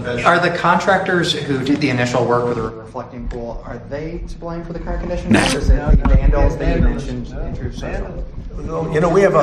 Are the contractors who did the initial work with the reflecting pool, are they to blame for the current condition? No. Is it the vandals that you mentioned? We have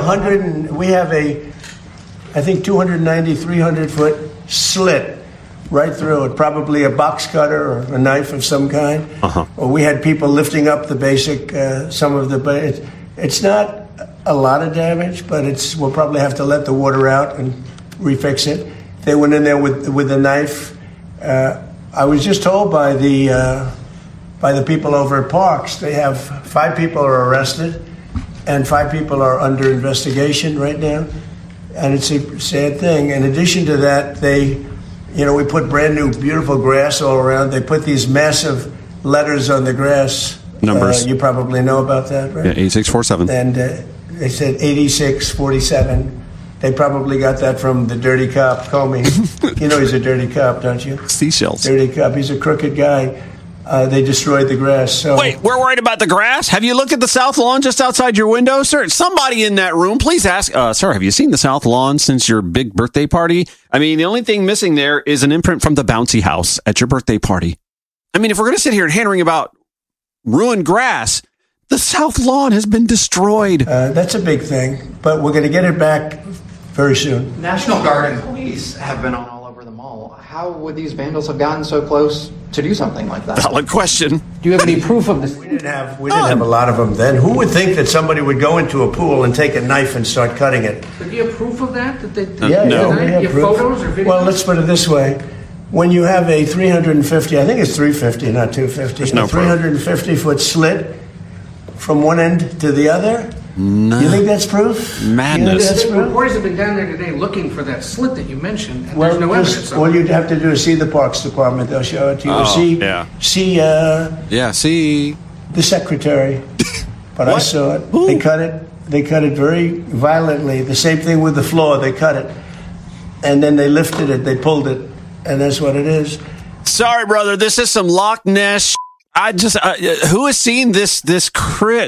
I think 290, 300 foot slit right through it, probably a box cutter or a knife of some kind. Or we had people lifting up the basic, but it's not a lot of damage, but we'll probably have to let the water out and refix it. They went in there with a knife. I was just told by the people over at Parks, they have 5 people are arrested and 5 people are under investigation right now. And it's a sad thing. In addition to that, we put brand new, beautiful grass all around. They put these massive letters on the grass. Numbers. You probably know about that, right? Yeah, 8647. And they said 8647. They probably got that from the dirty cop, Comey. You know he's a dirty cop, don't you? Seashells. Dirty cop. He's a crooked guy. They destroyed the grass. So. Wait, we're worried about the grass? Have you looked at the south lawn just outside your window, sir? Somebody in that room, please ask, sir, have you seen the south lawn since your big birthday party? I mean, the only thing missing there is an imprint from the bouncy house at your birthday party. I mean, if we're going to sit here and hand-wring about ruined grass, the south lawn has been destroyed. That's a big thing, but we're going to get it back very soon. National Guard and police have been on all over the mall. How would these vandals have gotten so close to do something like that? Valid question. Do you have any proof of this? We didn't have a lot of them then. Who would think that somebody would go into a pool and take a knife and start cutting it? But do you have proof of that? Yeah, no. we have you have proof. photos or videos? Well, let's put it this way. When you have a 350, I think it's 350, not 250, There's no a 350-foot slit from one end to the other, No. you think that's proof? Madness. You think that's proof? Reporters have been down there today looking for that slit that you mentioned, and there's no evidence of all it. you'd have to do is see the Parks Department. They'll show it to you. See the secretary. But I saw it. Ooh. They cut it very violently. The same thing with the floor. They cut it. And then they lifted it. They pulled it. And that's what it is. Sorry, brother. This is some Loch Ness. Who has seen this creature?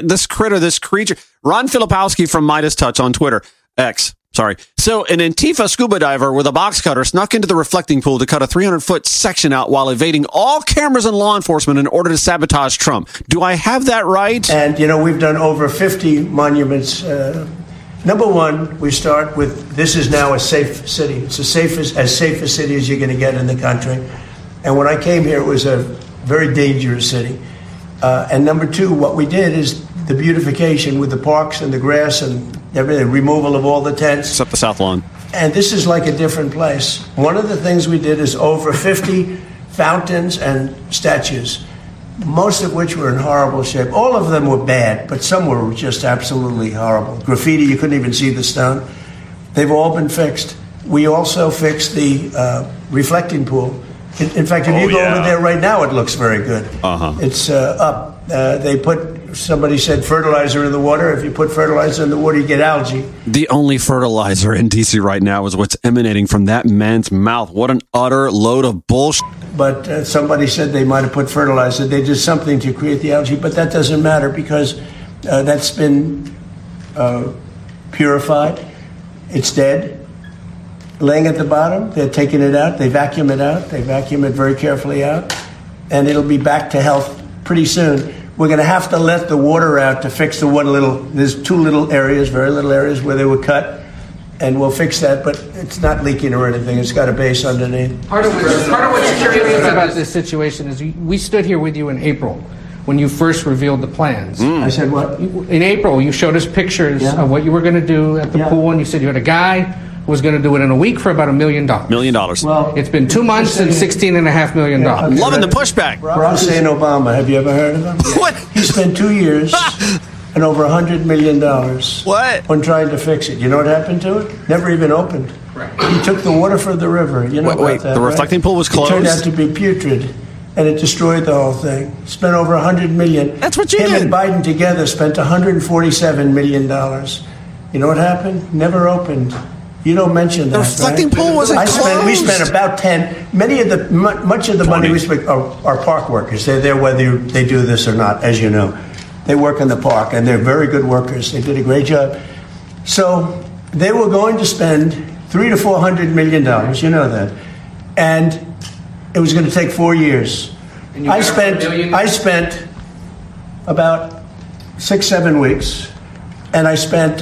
Ron Filipowski from Midas Touch on Twitter. X. Sorry. So an Antifa scuba diver with a box cutter snuck into the reflecting pool to cut a 300-foot section out while evading all cameras and law enforcement in order to sabotage Trump. Do I have that right? And, we've done over 50 monuments. Number one, we start with this is now a safe city. It's as safe a city as you're going to get in the country. And when I came here, it was a very dangerous city. And number two, what we did is the beautification with the parks and the grass and everything, removal of all the tents. Except the South Lawn. And this is like a different place. One of the things we did is over 50 fountains and statues, most of which were in horrible shape. All of them were bad, but some were just absolutely horrible. Graffiti, you couldn't even see the stone. They've all been fixed. We also fixed the reflecting pool. In fact, if you go over there right now, it looks very good. It's up. Somebody said fertilizer in the water. If you put fertilizer in the water, you get algae. The only fertilizer in D.C. right now is what's emanating from that man's mouth. What an utter load of bullshit. But somebody said they might have put fertilizer. They did something to create the algae, but that doesn't matter because that's been purified. It's dead. Laying at the bottom, they're taking it out. They vacuum it out. They vacuum it very carefully out. And it'll be back to health pretty soon. We're going to have to let the water out to fix there's 2 little areas, very little areas where they were cut. And we'll fix that, but it's not leaking or anything. It's got a base underneath. Part of what's curious about this situation is we stood here with you in April when you first revealed the plans. I said what? In April, you showed us pictures of what you were going to do at the pool, and you said you had a guy who was going to do it in a week for about $1 million. $1 million. Well, it's been 2 months and $16.5 million. Loving the pushback. Barack Hussein Obama, have you ever heard of him? What? He spent 2 years and over $100 million on trying to fix it. You know what happened to it? Never even opened. Right. He took the water from the river. You know about that, the reflecting pool was closed? It turned out to be putrid, and it destroyed the whole thing. Spent over $100 million. That's what you did. did. Him and Biden together spent $147 million. You know what happened? Never opened. You don't mention that. The reflecting pool wasn't closed. We spent about 10. Much of the money we spent are park workers. They're there whether they do this or not, as you know. They work in the park, and they're very good workers. They did a great job. So they were going to spend $300 to $400 million. You know that, and It was going to take 4 years. And you I got spent $1 million? I spent about 6-7 weeks, and I spent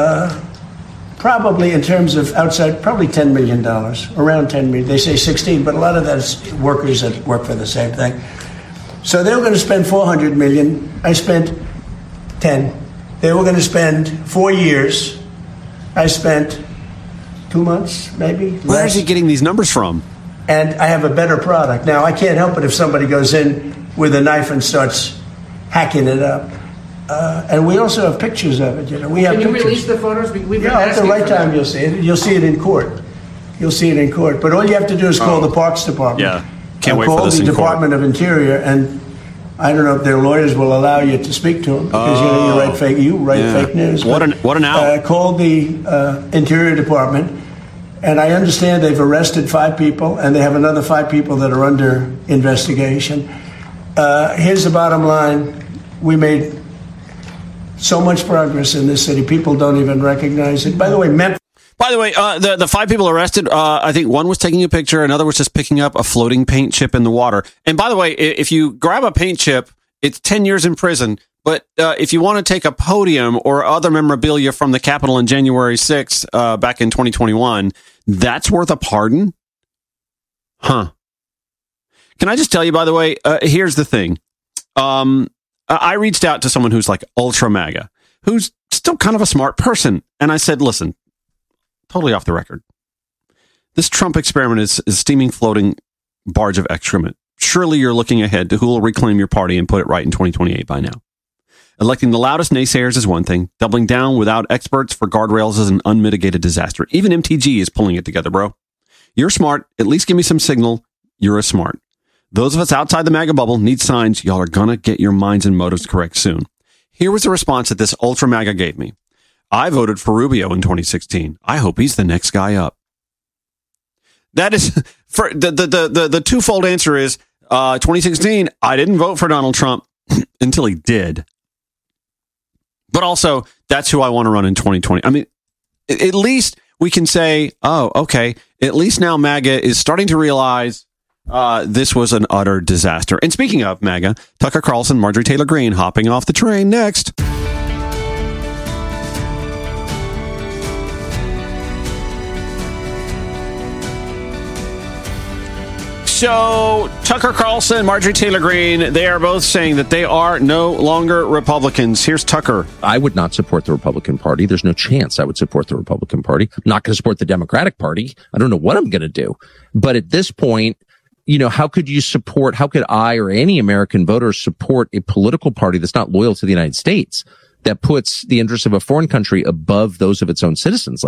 probably, in terms of outside, probably $10 million, around 10 million. They say 16, but a lot of that is workers that work for the same thing. So they were going to spend 400 million. I spent 10. They were going to spend 4 years. I spent 2 months, maybe. Where is he getting these numbers from? And I have a better product. Now, I can't help it if somebody goes in with a knife and starts hacking it up. And we also have pictures of it. We have Can you pictures. release the photos? We've been Yeah, at the asking right for time that. you'll see it. You'll see it in court. You'll see it in court. But all you have to do is call the Parks Department. Yeah. Can't wait for call this the in court. Department of Interior, and I don't know if their lawyers will allow you to speak to them because you write Yeah. fake news. What an out. Call the Interior Department, and I understand they've arrested 5 people, and they have another 5 people that are under investigation. Here's the bottom line: we made so much progress in this city. People don't even recognize it. By the way, Memphis. By the way, the 5 people arrested, I think one was taking a picture, another was just picking up a floating paint chip in the water. And by the way, if you grab a paint chip, it's 10 years in prison. But if you want to take a podium or other memorabilia from the Capitol on January 6th back in 2021, that's worth a pardon? Huh. Can I just tell you, by the way, here's the thing. I reached out to someone who's like ultra MAGA, who's still kind of a smart person. And I said, listen, totally off the record, this Trump experiment is a steaming, floating barge of excrement. Surely you're looking ahead to who will reclaim your party and put it right in 2028 by now. Electing the loudest naysayers is one thing. Doubling down without experts for guardrails is an unmitigated disaster. Even MTG is pulling it together, bro. You're smart. At least give me some signal. You're a smart. Those of us outside the MAGA bubble need signs. Y'all are going to get your minds and motives correct soon. Here was the response that this ultra MAGA gave me. I voted for Rubio in 2016. I hope he's the next guy up. That is for the twofold answer is 2016. I didn't vote for Donald Trump until he did. But also, that's who I want to run in 2020. I mean, at least we can say, oh, okay. At least now MAGA is starting to realize this was an utter disaster. And speaking of MAGA, Tucker Carlson, Marjorie Taylor Greene hopping off the train next. So Tucker Carlson, Marjorie Taylor Greene, they are both saying that they are no longer Republicans. Here's Tucker. I would not support the Republican Party. There's no chance I would support the Republican Party. I'm not going to support the Democratic Party. I don't know what I'm going to do. But at this point, how could I or any American voter support a political party that's not loyal to the United States, that puts the interests of a foreign country above those of its own citizens?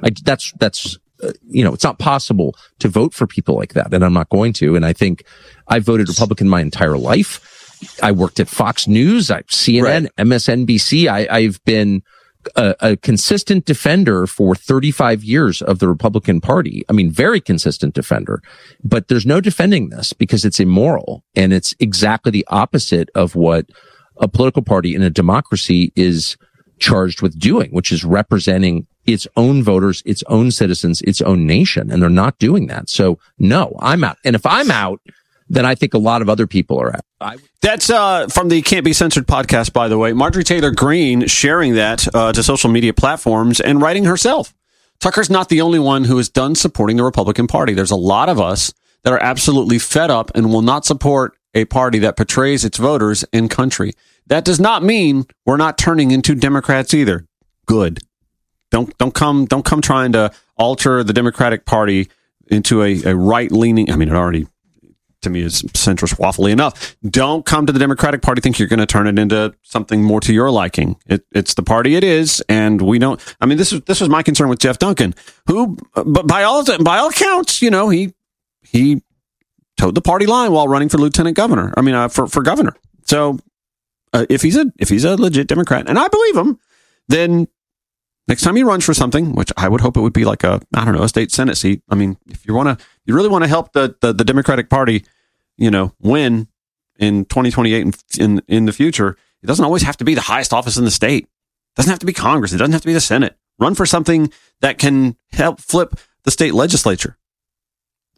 It's not possible to vote for people like that, and I'm not going to. And I think I voted Republican my entire life. I worked at Fox News, CNN, right. MSNBC. I've been a consistent defender for 35 years of the Republican Party. I mean, very consistent defender. But there's no defending this because it's immoral, and it's exactly the opposite of what a political party in a democracy is charged with doing, which is representing its own voters, its own citizens, its own nation. And they're not doing that. So no, I'm out. And if I'm out, then I think a lot of other people are out. That's from the Can't Be Censored podcast, by the way. Marjorie Taylor Greene sharing that to social media platforms and writing herself. Tucker's not the only one who is done supporting the Republican Party. There's a lot of us that are absolutely fed up and will not support a party that betrays its voters and country. That does not mean we're not turning into Democrats either. Good. Don't come trying to alter the Democratic Party into a right-leaning. I mean, it already, to me, is centrist waffly enough. Don't come to the Democratic Party think you're going to turn it into something more to your liking. It's the party it is, and we don't. I mean, this was my concern with Jeff Duncan, who, but by all accounts, he towed the party line while running for lieutenant governor. I mean, for governor. So if he's a legit Democrat, and I believe him, then next time he runs for something, which I would hope it would be like a state Senate seat. I mean, if you really want to help the Democratic Party, win in 2028 and in the future, it doesn't always have to be the highest office in the state. It doesn't have to be Congress. It doesn't have to be the Senate. Run for something that can help flip the state legislature.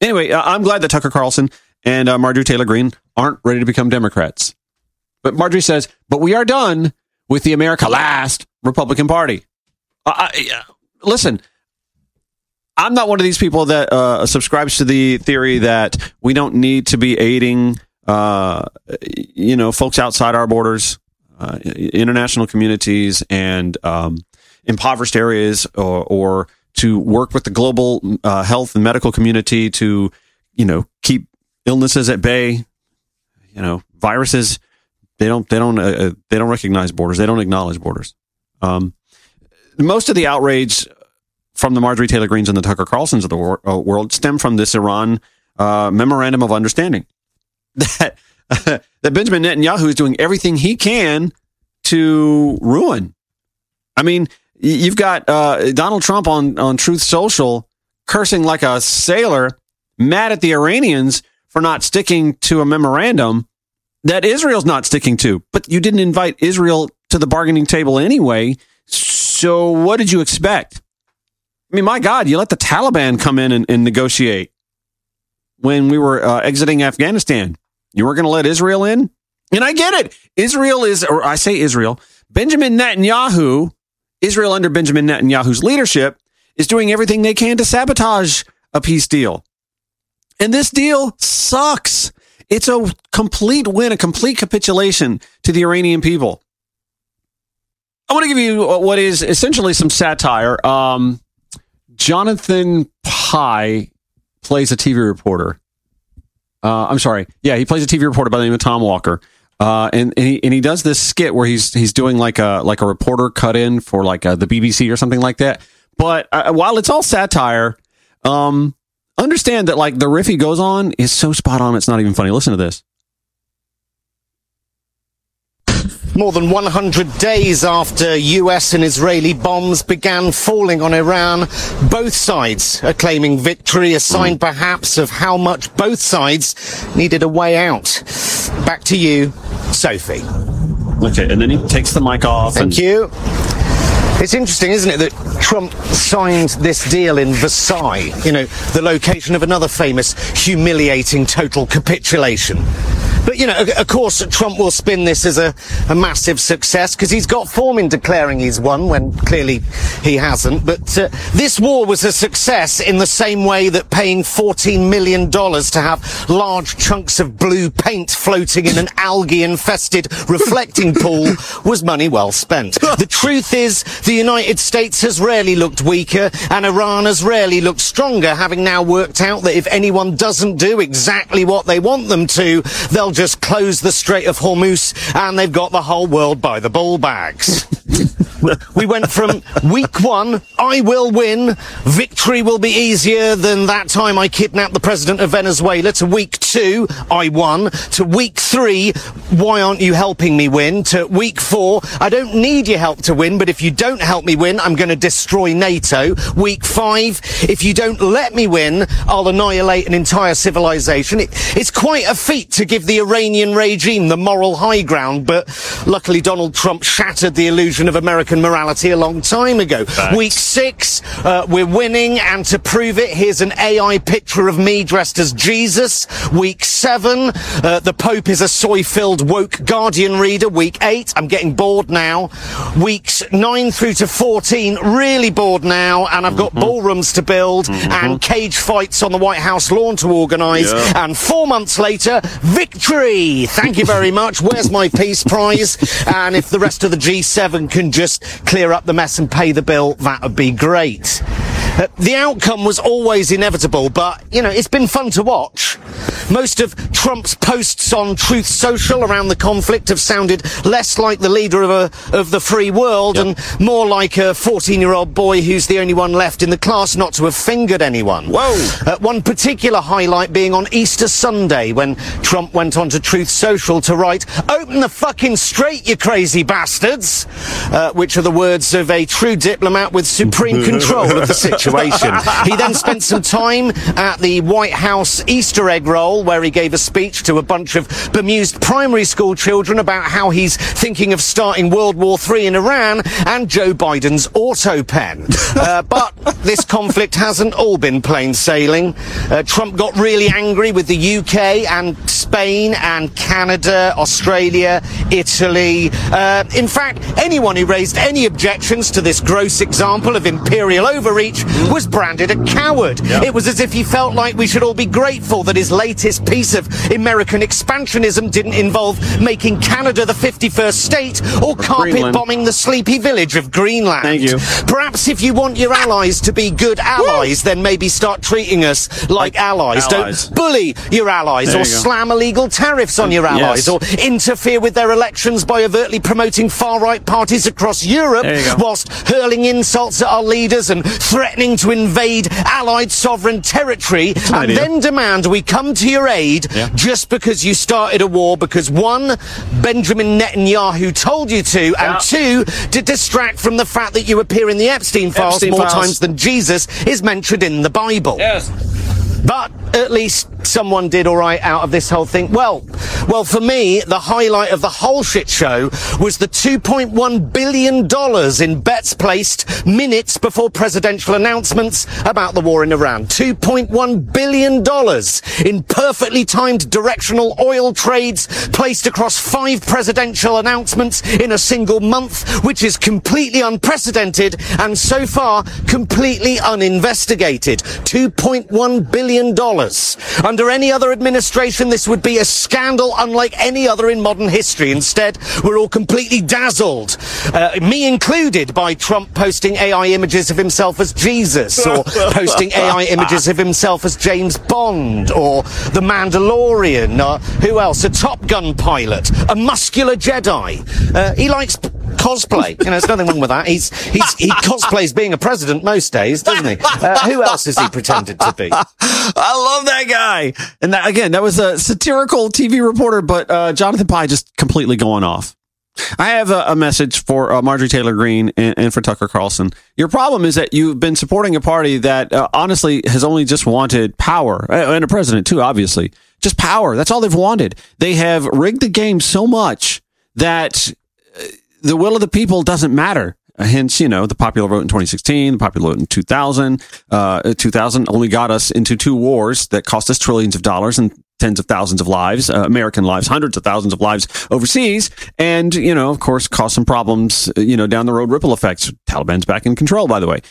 Anyway, I'm glad that Tucker Carlson and Marjorie Taylor Greene aren't ready to become Democrats. But Marjorie says, but we are done with the America Last Republican Party. Listen, I'm not one of these people that subscribes to the theory that we don't need to be aiding, folks outside our borders, international communities, and impoverished areas, or to work with the global health and medical community to, keep illnesses at bay. Viruses, they don't recognize borders. They don't acknowledge borders. Most of the outrage from the Marjorie Taylor Greenes and the Tucker Carlsons of the world stem from this Iran memorandum of understanding that Benjamin Netanyahu is doing everything he can to ruin. I mean, you've got Donald Trump on Truth Social cursing like a sailor, mad at the Iranians for not sticking to a memorandum that Israel's not sticking to. But you didn't invite Israel to the bargaining table anyway. So what did you expect? I mean, my God, you let the Taliban come in and negotiate when we were exiting Afghanistan. You weren't going to let Israel in? And I get it. Israel, Benjamin Netanyahu, Israel under Benjamin Netanyahu's leadership is doing everything they can to sabotage a peace deal. And this deal sucks. It's a complete win, a complete capitulation to the Iranian people. I want to give you what is essentially some satire. Jonathan Pye plays a TV reporter. He plays a TV reporter by the name of Tom Walker. And he does this skit where he's doing like a reporter cut in for the BBC or something like that. But while it's all satire, understand that the riff he goes on is so spot on, it's not even funny. Listen to this. More than 100 days after US and Israeli bombs began falling on Iran, both sides are claiming victory, a sign perhaps of how much both sides needed a way out. Back to you, Sophie. Okay, and then he takes the mic off. Thank you. It's interesting, isn't it, that Trump signed this deal in Versailles, the location of another famous humiliating total capitulation. But, of course, Trump will spin this as a massive success because he's got form in declaring he's won when clearly he hasn't. But this war was a success in the same way that paying $14 million to have large chunks of blue paint floating in an algae-infested reflecting pool was money well spent. The truth is, the United States has rarely looked weaker and Iran has rarely looked stronger, having now worked out that if anyone doesn't do exactly what they want them to, they'll just close the Strait of Hormuz and they've got the whole world by the ball bags. We went from week 1, I will win, victory will be easier than that time I kidnapped the president of Venezuela, to week 2, I won, to week 3, why aren't you helping me win, to week 4, I don't need your help to win, but if you don't help me win, I'm going to destroy NATO. Week 5, if you don't let me win, I'll annihilate an entire civilization. It's quite a feat to give the Iranian regime the moral high ground, but luckily Donald Trump shattered the illusion of American morality a long time ago. Facts. Week 6, we're winning, and to prove it, here's an AI picture of me dressed as Jesus. Week 7, the Pope is a soy-filled woke Guardian reader. Week 8, I'm getting bored now. Weeks 9 through to 14, really bored now, and I've got ballrooms to build and cage fights on the White House lawn to organise. Yeah. And 4 months later, victory! Thank you very much. Where's my peace prize? And if the rest of the G7 can just clear up the mess and pay the bill, that would be great. The outcome was always inevitable, but, it's been fun to watch. Most of Trump's posts on Truth Social around the conflict have sounded less like the leader of the free world and more like a 14-year-old boy who's the only one left in the class not to have fingered anyone. Whoa! One particular highlight being on Easter Sunday when Trump went on to Truth Social to write, "Open the fucking strait, you crazy bastards," which are the words of a true diplomat with supreme control of the situation. situation. He then spent some time at the White House Easter egg roll, where he gave a speech to a bunch of bemused primary school children about how he's thinking of starting World War III in Iran and Joe Biden's auto pen. But this conflict hasn't all been plain sailing. Trump got really angry with the UK and Spain and Canada, Australia, Italy. In fact, anyone who raised any objections to this gross example of imperial overreach was branded a coward. It was as if he felt like we should all be grateful that his latest piece of American expansionism didn't involve making Canada the 51st state or carpet bombing the sleepy village of Greenland. Thank you. Perhaps if you want your allies to be good allies, then maybe start treating us like allies. Don't bully your allies or slam illegal tariffs on your allies or interfere with their elections by overtly promoting far-right parties across Europe whilst hurling insults at our leaders and threatening to invade allied sovereign territory and then demand we come to your aid just because you started a war because one, Benjamin Netanyahu told you to, and two, to distract from the fact that you appear in the Epstein files more times than Jesus is mentioned in the Bible. Yes. But at least someone did all right out of this whole thing. Well, for me, the highlight of the whole shit show was the $2.1 billion in bets placed minutes before presidential announcements about the war in Iran. $2.1 billion in perfectly timed directional oil trades placed across 5 presidential announcements in a single month, which is completely unprecedented and so far completely uninvestigated. $2.1 billion. Under any other administration, this would be a scandal unlike any other in modern history. Instead, we're all completely dazzled, me included, by Trump posting AI images of himself as Jesus, or posting AI images of himself as James Bond, or the Mandalorian, who else? A Top Gun pilot, a muscular Jedi. He likes cosplay. There's nothing wrong with that. He cosplays being a president most days, doesn't he? Who else has he pretended to be? I love that guy. And that was a satirical TV reporter, but Jonathan Pye just completely going off. I have a message for Marjorie Taylor Greene and for Tucker Carlson. Your problem is that you've been supporting a party that honestly has only just wanted power, and a president too, obviously. Just power. That's all they've wanted. They have rigged the game so much that the will of the people doesn't matter. Hence, the popular vote in 2016, the popular vote in 2000. 2000 only got us into 2 wars that cost us trillions of dollars and tens of thousands of lives, American lives, hundreds of thousands of lives overseas. And, of course, caused some problems, down the road, ripple effects. Taliban's back in control, by the way.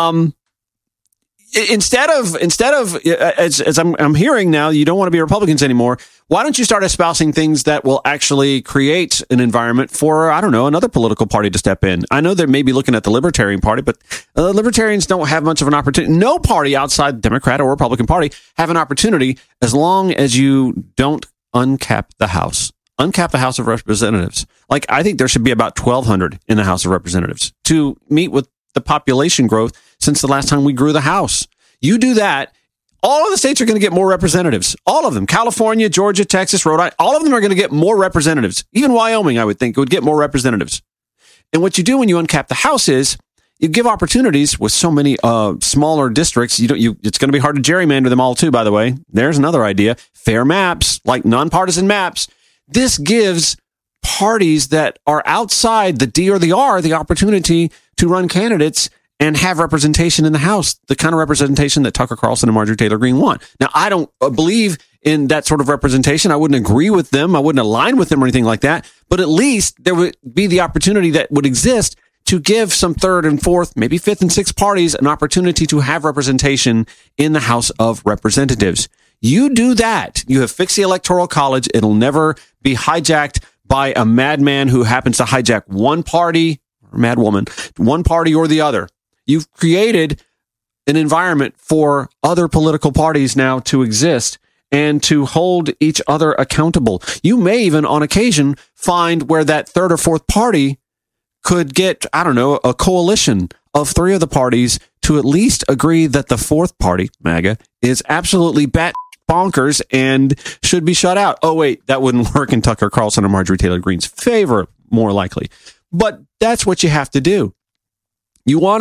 Instead of, as I'm hearing now, you don't want to be Republicans anymore. Why don't you start espousing things that will actually create an environment for, I don't know, another political party to step in? I know they may be looking at the Libertarian Party, but Libertarians don't have much of an opportunity. No party outside the Democrat or Republican Party have an opportunity as long as you don't uncap the House. Uncap the House of Representatives. I think there should be about 1,200 in the House of Representatives to meet with the population growth since the last time we grew the House. You do that, all of the states are going to get more representatives. All of them. California, Georgia, Texas, Rhode Island, all of them are going to get more representatives. Even Wyoming, I would think, would get more representatives. And what you do when you uncap the House is you give opportunities with so many smaller districts. It's going to be hard to gerrymander them all too, by the way. There's another idea. Fair maps, like nonpartisan maps. This gives parties that are outside the D or the R the opportunity to run candidates and have representation in the House, the kind of representation that Tucker Carlson and Marjorie Taylor Greene want. Now, I don't believe in that sort of representation. I wouldn't agree with them. I wouldn't align with them or anything like that. But at least there would be the opportunity that would exist to give some third and fourth, maybe fifth and sixth parties an opportunity to have representation in the House of Representatives. You do that. You have fixed the Electoral College. It'll never be hijacked by a madman who happens to hijack one party, or madwoman, one party or the other. You've created an environment for other political parties now to exist and to hold each other accountable. You may even, on occasion, find where that third or fourth party could get, a coalition of 3 of the parties to at least agree that the fourth party, MAGA, is absolutely bonkers and should be shut out. Oh, wait, that wouldn't work in Tucker Carlson or Marjorie Taylor Greene's favor, more likely. But that's what you have to do. You want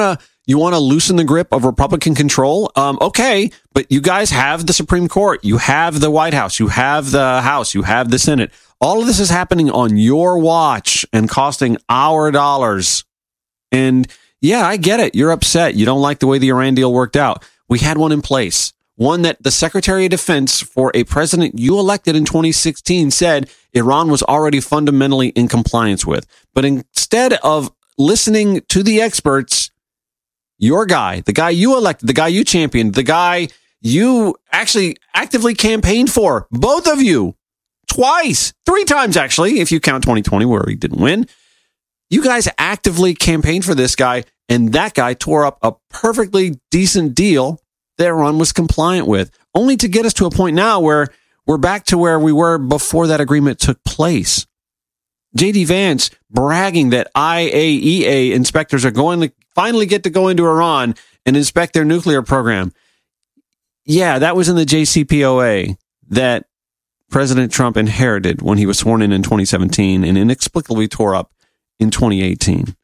You want to loosen the grip of Republican control? Okay, but you guys have the Supreme Court. You have the White House. You have the House. You have the Senate. All of this is happening on your watch and costing our dollars. And yeah, I get it. You're upset. You don't like the way the Iran deal worked out. We had one in place. One that the Secretary of Defense for a president you elected in 2016 said Iran was already fundamentally in compliance with. But instead of listening to the experts, your guy, the guy you elected, the guy you championed, the guy you actually actively campaigned for, both of you, twice, 3 times actually, if you count 2020 where he didn't win. You guys actively campaigned for this guy, and that guy tore up a perfectly decent deal that Iran was compliant with, only to get us to a point now where we're back to where we were before that agreement took place. J.D. Vance bragging that IAEA inspectors are going to finally get to go into Iran and inspect their nuclear program. Yeah, that was in the JCPOA that President Trump inherited when he was sworn in 2017 and inexplicably tore up in 2018.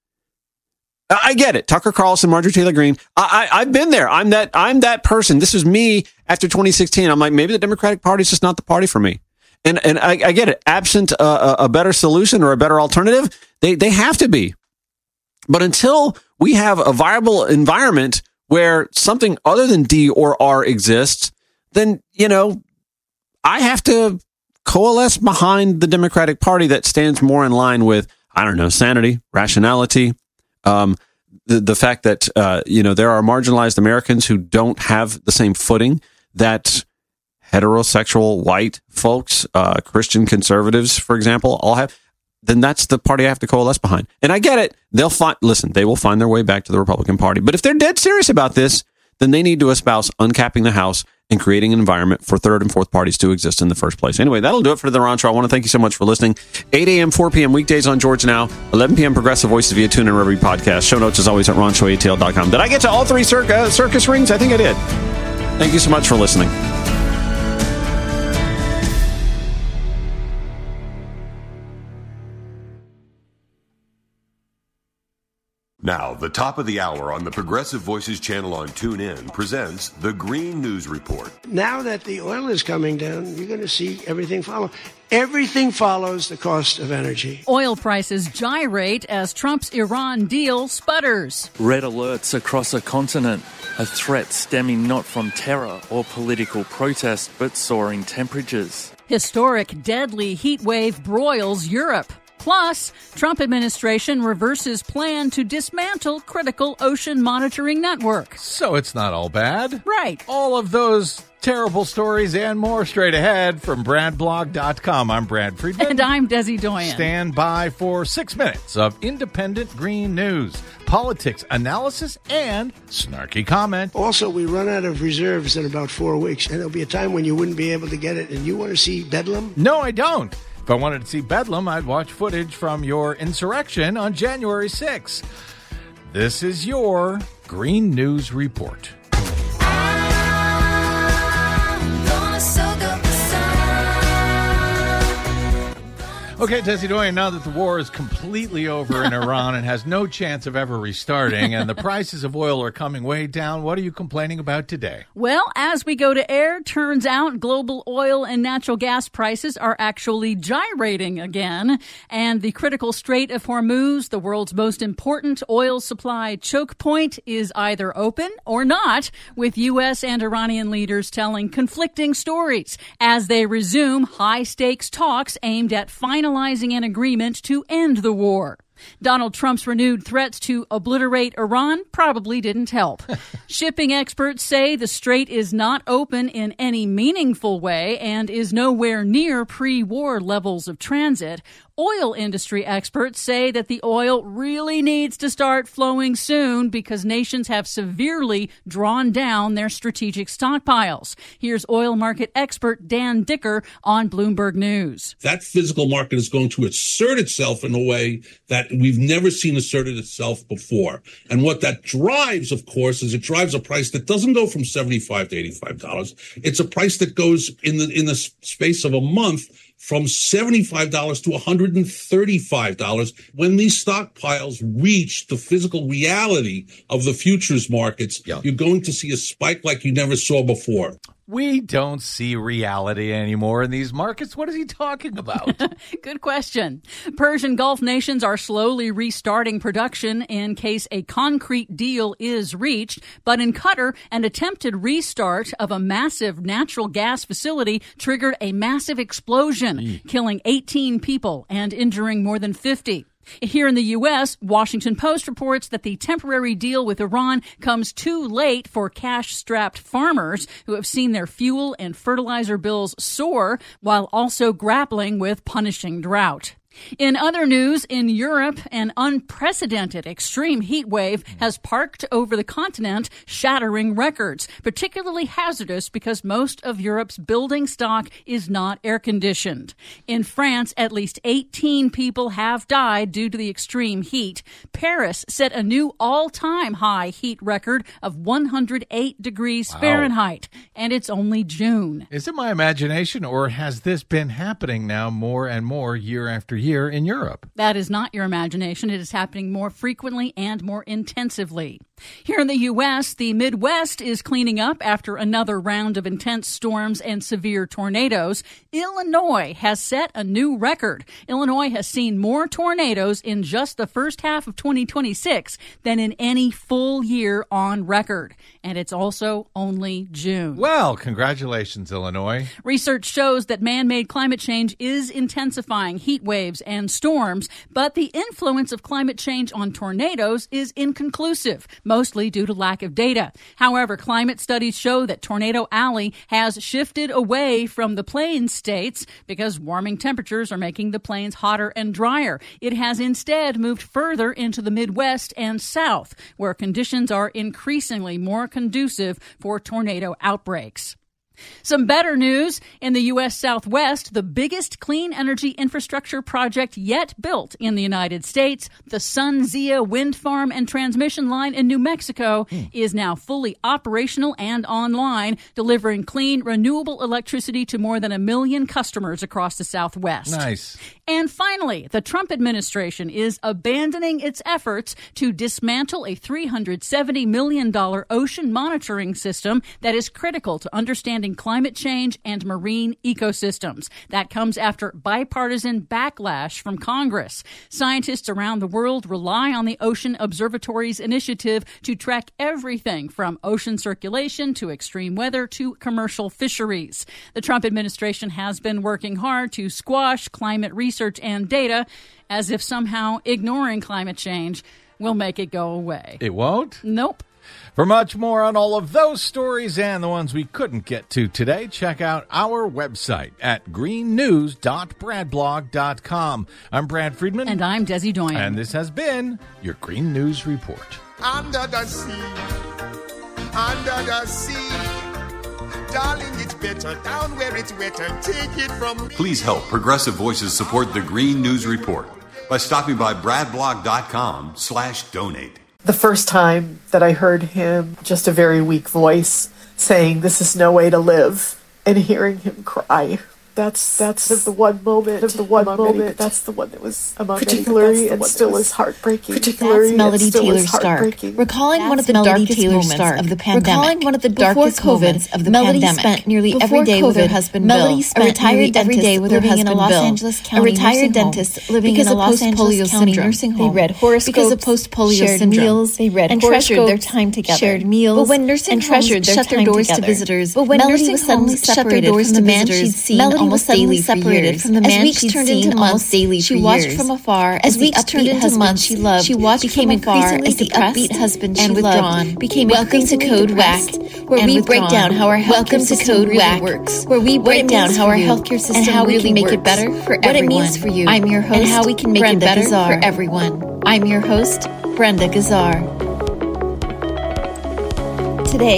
I get it. Tucker Carlson, Marjorie Taylor Greene. I've been there. I'm that person. This was me after 2016. I'm like, maybe the Democratic Party is just not the party for me. And I get it. Absent a better solution or a better alternative, they have to be. But until we have a viable environment where something other than D or R exists, then, I have to coalesce behind the Democratic Party that stands more in line with, I don't know, sanity, rationality, the fact that, there are marginalized Americans who don't have the same footing that heterosexual white folks, Christian conservatives, for example, all have. Then that's the party I have to coalesce behind. And I get it. They will find their way back to the Republican Party. But if they're dead serious about this, then they need to espouse uncapping the House and creating an environment for third and fourth parties to exist in the first place. Anyway, that'll do it for the Ron Show. I want to thank you so much for listening. 8 a.m., 4 p.m. weekdays on Georgia Now, 11 p.m. Progressive Voices via TuneIn and wherever you podcast. Show notes, as always, at RonShowATL.com. Did I get to all 3 circus rings? I think I did. Thank you so much for listening. Now, the top of the hour on the Progressive Voices channel on TuneIn presents the Green News Report. Now that the oil is coming down, you're going to see everything follow. Everything follows the cost of energy. Oil prices gyrate as Trump's Iran deal sputters. Red alerts across a continent. A threat stemming not from terror or political protest, but soaring temperatures. Historic deadly heat wave broils Europe. Plus, Trump administration reverses plan to dismantle critical ocean monitoring network. So it's not all bad. Right. All of those terrible stories and more straight ahead from BradBlog.com. I'm Brad Friedman. And I'm Desi Doyen. Stand by for 6 minutes of independent green news, politics, analysis, and snarky comment. Also, we run out of reserves in about 4 weeks, and there'll be a time when you wouldn't be able to get it. And you want to see Bedlam? No, I don't. If I wanted to see Bedlam, I'd watch footage from your insurrection on January 6th. This is your Green News Report. Okay, Desi Doyen, now that the war is completely over in Iran and has no chance of ever restarting, and the prices of oil are coming way down, what are you complaining about today? Well, as we go to air, turns out global oil and natural gas prices are actually gyrating again. And the critical Strait of Hormuz, the world's most important oil supply choke point, is either open or not, with U.S. and Iranian leaders telling conflicting stories as they resume high-stakes talks aimed at finalizing an agreement to end the war. Donald Trump's renewed threats to obliterate Iran probably didn't help. Shipping experts say the strait is not open in any meaningful way and is nowhere near pre-war levels of transit. Oil industry experts say that the oil really needs to start flowing soon because nations have severely drawn down their strategic stockpiles. Here's oil market expert Dan Dicker on Bloomberg News. That physical market is going to assert itself in a way that we've never seen asserted itself before. And what that drives, of course, is it drives a price that doesn't go from $75 to $85. It's a price that goes in the space of a month from $75 to $135. When these stockpiles reach the physical reality of the futures markets, you're going to see a spike like you never saw before. We don't see reality anymore in these markets. What is he talking about? Good question. Persian Gulf nations are slowly restarting production in case a concrete deal is reached. But in Qatar, an attempted restart of a massive natural gas facility triggered a massive explosion, killing 18 people and injuring more than 50. Here in the U.S., Washington Post reports that the temporary deal with Iran comes too late for cash-strapped farmers who have seen their fuel and fertilizer bills soar while also grappling with punishing drought. In other news, in Europe, an unprecedented extreme heat wave has parked over the continent, shattering records, particularly hazardous because most of Europe's building stock is not air-conditioned. In France, at least 18 people have died due to the extreme heat. Paris set a new all-time high heat record of 108 degrees Fahrenheit, and it's only June. Is it my imagination, or has this been happening now more and more year after year in Europe? That is not your imagination. It is happening more frequently and more intensively. Here in the U.S., the Midwest is cleaning up after another round of intense storms and severe tornadoes. Illinois has set a new record. Illinois has seen more tornadoes in just the first half of 2026 than in any full year on record. And it's also only June. Well, congratulations, Illinois. Research shows that man-made climate change is intensifying heat waves and storms, but the influence of climate change on tornadoes is inconclusive, mostly due to lack of data. However, climate studies show that Tornado Alley has shifted away from the plains states because warming temperatures are making the plains hotter and drier. It has instead moved further into the Midwest and South, where conditions are increasingly more conducive for tornado outbreaks. Some better news in the U.S. Southwest, the biggest clean energy infrastructure project yet built in the United States, the SunZia wind farm and transmission line in New Mexico, is now fully operational and online, delivering clean, renewable electricity to more than 1 million customers across the Southwest. Nice. And finally, the Trump administration is abandoning its efforts to dismantle a $370 million ocean monitoring system that is critical to understanding climate change and marine ecosystems. That comes after bipartisan backlash from Congress. Scientists around the world rely on the Ocean Observatory's initiative to track everything from ocean circulation to extreme weather to commercial fisheries. The Trump administration has been working hard to squash climate research and data, as if somehow ignoring climate change will make it go away. It won't? Nope. For much more on all of those stories and the ones we couldn't get to today, check out our website at greennews.bradblog.com. I'm Brad Friedman. And I'm Desi Doyen. And this has been your Green News Report. Under the sea, darling, it's better down where it's wetter. Take it from me. Please help Progressive Voices support the Green News Report by stopping by bradblog.com/donate. The first time that I heard him, just a very weak voice, saying, "This is no way to live," and hearing him cry. That's the one moment. That's the one that was particularly and still is heartbreaking. That's Melody Taylor Stark. Recalling one of the darkest moments of the pandemic. Melody spent nearly every day with her husband Bill, a retired dentist living in a Los Angeles County nursing home. They read horoscopes, because of post-polio syndrome. They read and treasured their time together. Shared meals, but when nursing homes shut their doors to visitors, Melody was suddenly separated from the man she'd seen almost daily separated from the man she'd seen almost daily for years. She watched from afar as the upbeat husband she loved became increasingly depressed husband and withdrawn. Welcome to Code Whacked, where we break down how our healthcare system really works, where we break down how our healthcare system and how we can make it better for everyone. What it means for you. I'm your host, and how we can make it better for everyone. I'm your host, Brenda Gazzar. Today,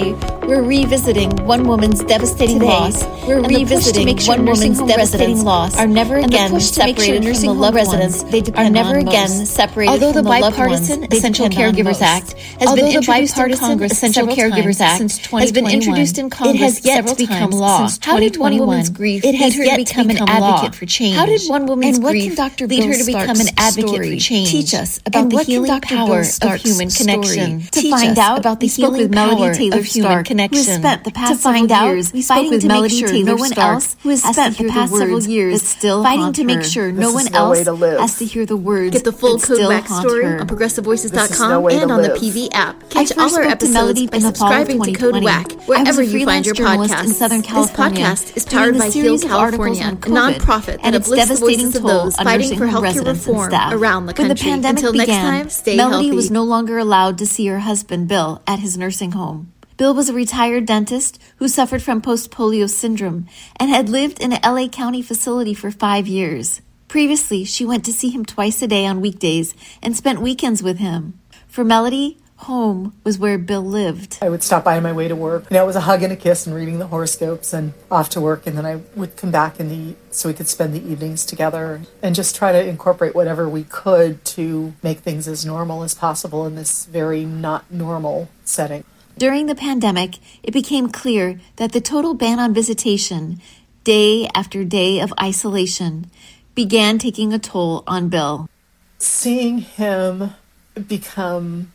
We're revisiting one woman's devastating loss. We're revisiting one woman's devastating loss. Are never again separated from the loved ones they depend on most. Are never again separated from the loved ones they depend on most. Although the Bipartisan Essential Caregivers Act has been introduced in Congress several times since 2021, it has yet to become law. How did one woman's grief lead her to become an advocate for change? How did one woman's grief lead her to become an advocate for change? Teach us about the healing power of human connection. To find out about the healing power of human connection. Who has spent the past several years fighting to make sure no one else who has spent the past several years fighting to make sure no one else has to hear the words. Get the full Code Wax story on ProgressiveVoices.com and on the PV app. Catch all our episodes by subscribing to Code Wack wherever you find your podcasts. This podcast is powered by Heal California, a nonprofit that uplifts the voices of those fighting for healthcare reform around the country. When the pandemic Until next time, stay Melody healthy. Was no longer allowed to see her husband, Bill, at his nursing home. Bill was a retired dentist who suffered from post-polio syndrome and had lived in an LA County facility for 5 years. Previously, she went to see him twice a day on weekdays and spent weekends with him. For Melody, home was where Bill lived. I would stop by on my way to work. It was a hug and a kiss and reading the horoscopes and off to work. And then I would come back so we could spend the evenings together and just try to incorporate whatever we could to make things as normal as possible in this very not normal setting. During the pandemic, it became clear that the total ban on visitation, day after day of isolation, began taking a toll on Bill. Seeing him become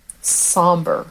somber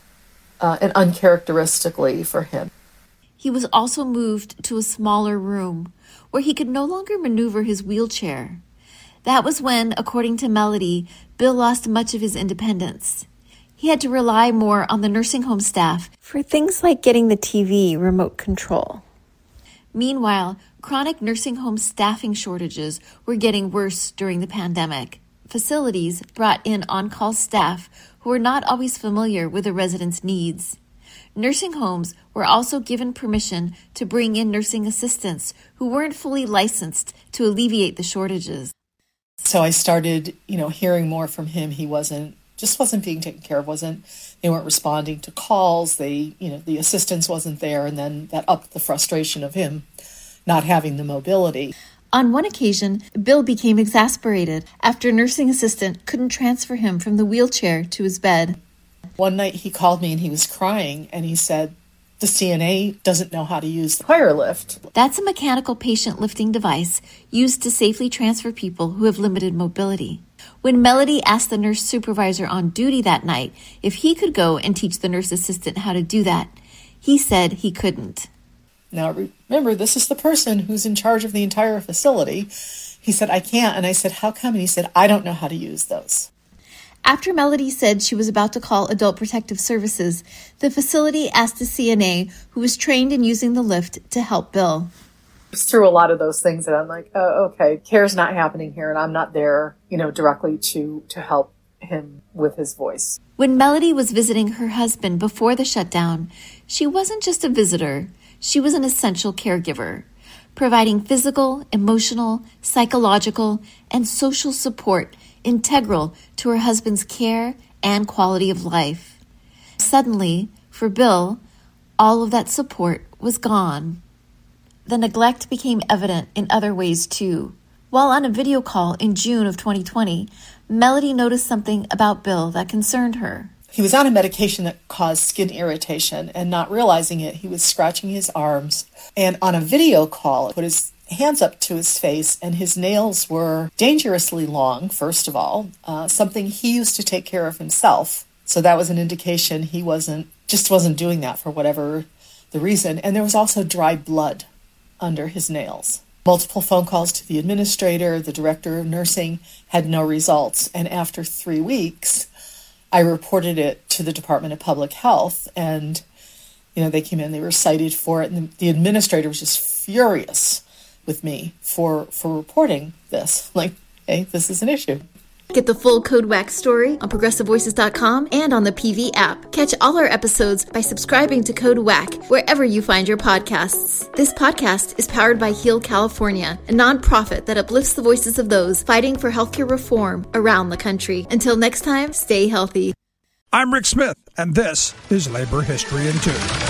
and uncharacteristically for him. He was also moved to a smaller room where he could no longer maneuver his wheelchair. That was when, according to Melody, Bill lost much of his independence. He had to rely more on the nursing home staff for things like getting the TV remote control. Meanwhile, chronic nursing home staffing shortages were getting worse during the pandemic. Facilities brought in on-call staff who were not always familiar with the residents' needs. Nursing homes were also given permission to bring in nursing assistants who weren't fully licensed to alleviate the shortages. So I started, hearing more from him. He wasn't being taken care of, they weren't responding to calls, the assistance wasn't there, and then that upped the frustration of him not having the mobility. On one occasion, Bill became exasperated after a nursing assistant couldn't transfer him from the wheelchair to his bed. One night he called me and he was crying and he said, the CNA doesn't know how to use the choir lift. That's a mechanical patient lifting device used to safely transfer people who have limited mobility. When Melody asked the nurse supervisor on duty that night if he could go and teach the nurse assistant how to do that, he said he couldn't. Now, remember, this is the person who's in charge of the entire facility. He said, I can't. And I said, how come? And he said, I don't know how to use those. After Melody said she was about to call Adult Protective Services, the facility asked a CNA who was trained in using the lift to help Bill. Through a lot of those things that I'm like, oh, okay, care's not happening here, and I'm not there, directly to help him with his voice. When Melody was visiting her husband before the shutdown, she wasn't just a visitor, she was an essential caregiver, providing physical, emotional, psychological, and social support integral to her husband's care and quality of life. Suddenly, for Bill, all of that support was gone. The neglect became evident in other ways, too. While on a video call in June of 2020, Melody noticed something about Bill that concerned her. He was on a medication that caused skin irritation, and not realizing it, he was scratching his arms. And on a video call, put his hands up to his face, and his nails were dangerously long, first of all, something he used to take care of himself. So that was an indication he wasn't doing that for whatever the reason. And there was also dry blood under his nails. Multiple phone calls to the administrator, the director of nursing, had no results. And after 3 weeks, I reported it to the Department of Public Health, and they came in, they were cited for it, and the administrator was just furious with me for reporting this. Like, hey, this is an issue. Get the full Code Wax story on ProgressiveVoices.com and on the PV app. Catch all our episodes by subscribing to Code Wack wherever you find your podcasts. This podcast is powered by Heal California, a nonprofit that uplifts the voices of those fighting for healthcare reform around the country. Until next time, stay healthy. I'm Rick Smith, and this is Labor History in 2.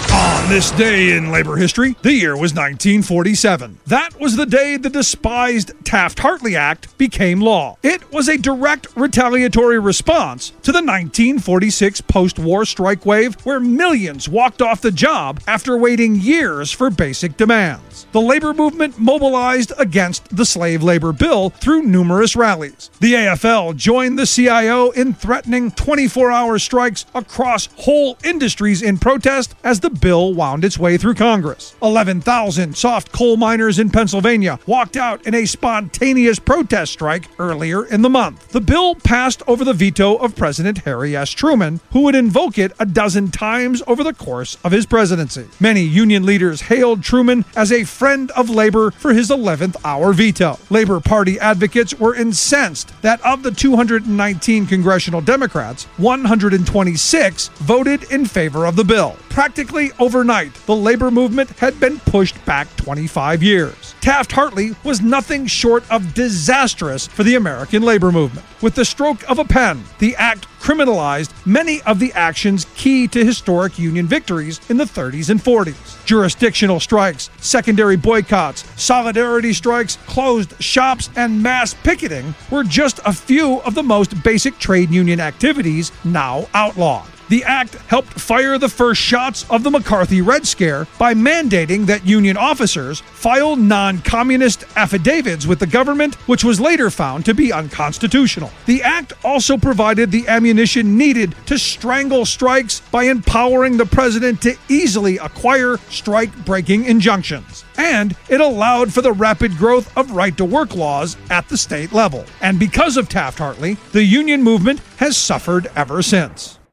On this day in labor history, the year was 1947. That was the day the despised Taft-Hartley Act became law. It was a direct retaliatory response to the 1946 post-war strike wave, where millions walked off the job after waiting years for basic demands. The labor movement mobilized against the slave labor bill through numerous rallies. The AFL joined the CIO in threatening 24-hour strikes across whole industries in protest as the bill wound its way through Congress. 11,000 soft coal miners in Pennsylvania walked out in a spontaneous protest strike earlier in the month. The bill passed over the veto of President Harry S. Truman, who would invoke it a dozen times over the course of his presidency. Many union leaders hailed Truman as a friend of labor for his 11th hour veto. Labor Party advocates were incensed that of the 219 congressional Democrats, 126 voted in favor of the bill. Practically overnight, the labor movement had been pushed back 25 years. Taft-Hartley was nothing short of disastrous for the American labor movement. With the stroke of a pen, the act criminalized many of the actions key to historic union victories in the 30s and 40s. Jurisdictional strikes, secondary boycotts, solidarity strikes, closed shops, and mass picketing were just a few of the most basic trade union activities now outlawed. The act helped fire the first shots of the McCarthy Red Scare by mandating that union officers file non-communist affidavits with the government, which was later found to be unconstitutional. The act also provided the ammunition needed to strangle strikes by empowering the president to easily acquire strike-breaking injunctions. And it allowed for the rapid growth of right-to-work laws at the state level. And because of Taft-Hartley, the union movement has suffered ever since.